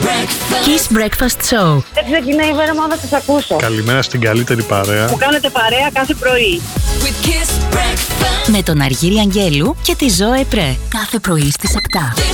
Kiss Breakfast Show. Δεν ξεκινάει η μέρα μόνο να σας ακούσω. Καλημέρα στην καλύτερη παρέα. Που κάνετε παρέα κάθε πρωί. Με τον Αργύρη Αγγέλου και τη Ζωέ Πρέ. Κάθε πρωί στις 7.